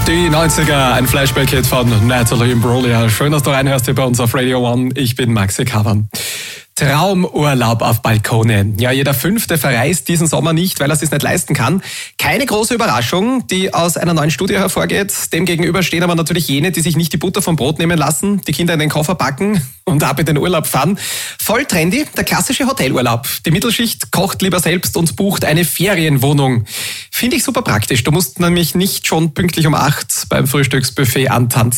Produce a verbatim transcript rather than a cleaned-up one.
Die neunziger, ein Flashback-Hit von Natalie Imbruglia. Schön, dass du reinhörst hier bei uns auf Radio One. Ich bin Maxi Kavan. Traumurlaub auf Balkone. Ja, jeder Fünfte verreist diesen Sommer nicht, weil er es sich nicht leisten kann. Keine große Überraschung, die aus einer neuen Studie hervorgeht. Demgegenüber stehen aber natürlich jene, die sich nicht die Butter vom Brot nehmen lassen, die Kinder in den Koffer packen und ab in den Urlaub fahren. Voll trendy, der klassische Hotelurlaub. Die Mittelschicht kocht lieber selbst und bucht eine Ferienwohnung. Finde ich super praktisch. Du musst nämlich nicht schon pünktlich um acht beim Frühstücksbuffet antanzen.